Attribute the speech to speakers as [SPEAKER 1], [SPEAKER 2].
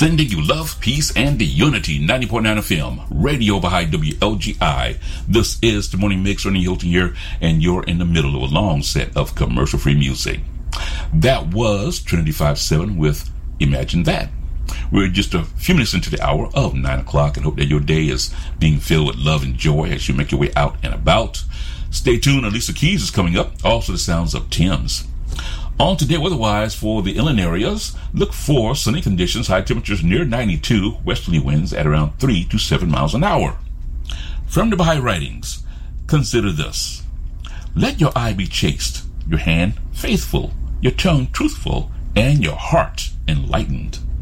[SPEAKER 1] Sending you love, peace, and unity. 90.9 FM, Radio Baha'i WLGI. This is the Morning Mix. Ernie Hilton here, and you're in the middle of a long set of commercial-free music. That was Trinity 5-7 with Imagine That. We're just a few minutes into the hour of 9 o'clock and hope that your day is being filled with love and joy as you make your way out and about. Stay tuned. Alicia Keys is coming up. Also the sounds of Tim's. On today, weather-wise for the inland areas, look for sunny conditions, high temperatures near 92, westerly winds at around 3 to 7 miles an hour. From the Baha'i writings, consider this. Let your eye be chaste, your hand faithful, your tongue truthful, and your heart enlightened.